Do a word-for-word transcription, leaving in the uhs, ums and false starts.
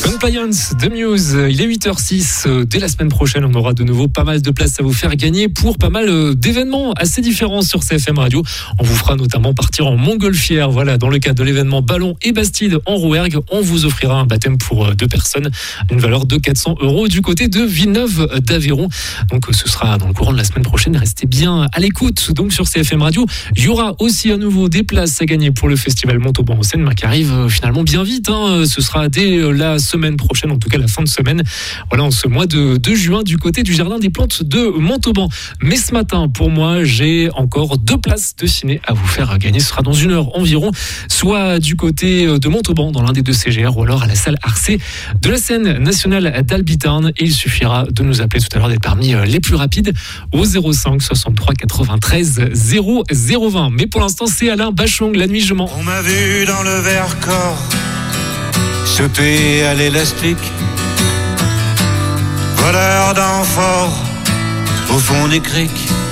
Compliance de Muse, il est huit heures six. Dès la semaine prochaine, on aura de nouveau pas mal de places à vous faire gagner pour pas mal d'événements assez différents sur C F M Radio. On vous fera notamment partir en montgolfière. Voilà, dans le cadre de l'événement Ballon et Bastide en Rouergue, on vous offrira un baptême pour deux personnes, une valeur de quatre cents euros du côté de Villeneuve d'Aveyron. Donc ce sera dans le courant de la semaine prochaine. Restez bien à l'écoute. Donc sur C F M Radio, il y aura aussi à nouveau des places à gagner pour le festival Montauban en Seine, qui arrive finalement bien vite. Hein. Ce sera dès la semaine prochaine, en tout cas la fin de semaine. Voilà, en ce mois de, de juin, du côté du Jardin des Plantes de Montauban. Mais ce matin, pour moi, j'ai encore deux places de ciné à vous faire gagner. Ce sera dans une heure environ, soit du côté de Montauban, dans l'un des deux C G R, ou alors à la salle Arcé de la scène nationale d'Albitarn. Et il suffira de nous appeler tout à l'heure, d'être parmi les plus rapides au zéro cinq soixante-trois quatre-vingt-treize zéro zéro vingt. Mais pour l'instant, c'est Alain Bachung, La nuit je mens. On m'a vu dans le Vercors sauter à l'élastique, voleur d'amphores au fond des criques.